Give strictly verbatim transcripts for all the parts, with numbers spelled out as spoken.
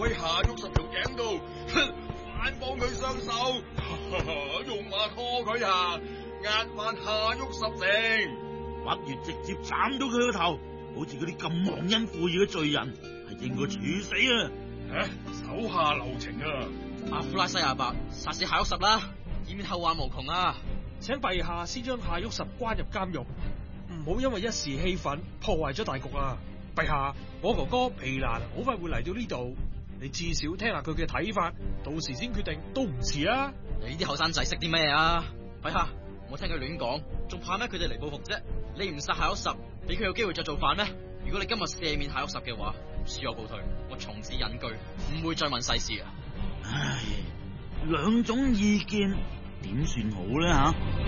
喺夏旭十條頸度，反綁佢雙手，用馬拖佢下，押返夏旭十城。 不如直接斬到佢個頭，好似嗰啲咁忘恩負義嘅罪人，係應該處死啊！ 啊，手下留情啊！ 阿夫拉西亞伯，殺死夏旭十啦，以免後患無窮啊！ 請陛下先將夏旭十關入監獄，唔好因為一時氣憤破壞咗大局啊！陛下，我哥哥皮蘭好快會嚟到呢度，你至少聽下佢嘅睇法，到時先決定都唔遲啊！ 你啲後生仔識啲咩啊？陛下，唔好聽佢亂講，仲怕咩佢哋嚟報復啫？你唔殺夏旭十，俾佢有機會再造反咩？如果你今日赦免夏旭十嘅話，恕我告退，我從此隱居，唔會再問世事啊！ 唉，兩種意見點算好咧吓？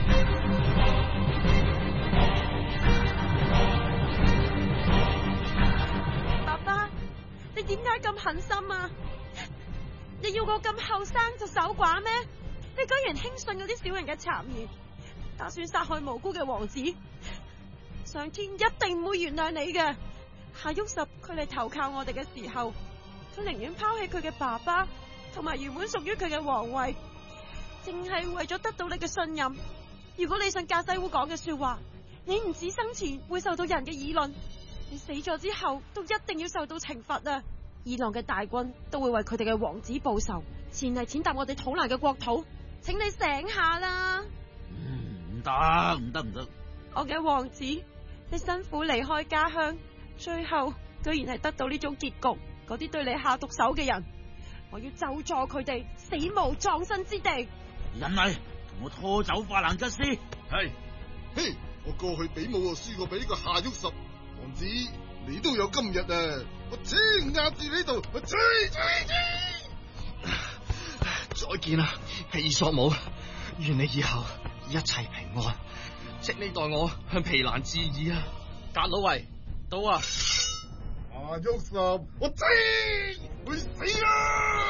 爸爸，你點解咁狠心啊？你要我咁後生就守寡咩？你居然輕信嗰啲小人嘅讒言，打算殺害無辜嘅王子，上天一定唔會原諒你嘅。夏旭十佢嚟投靠我哋嘅時候，佢寧願拋棄佢嘅爸爸同埋原本屬於佢嘅皇位，淨係為咗得到你嘅信任。如果你信格西烏講嘅說話，你唔止生前會受到人嘅議論，你死咗之後都一定要受到懲罰啊！伊朗嘅大軍都會為佢哋嘅王子報仇，前嚟踐踏我哋土蘭嘅國土，請你醒下啦！ 唔得唔得唔得！ 我嘅王子，你辛苦離開家鄉，最後居然係得到呢種結局，嗰啲對你下毒手嘅人，我要咒詛佢哋死無葬身之地！ 人嚟，同我拖走法蘭吉斯。 係， 嘿，我過去比武啊輸過俾呢個夏旭十王子，你都有今日啊！我請壓住你度，我追追追！ 再見啦，伊索姆，願你以後一切平安。請你代我向皮蘭致意啊！格魯維，到啊！ 夏旭十，我追會死啊！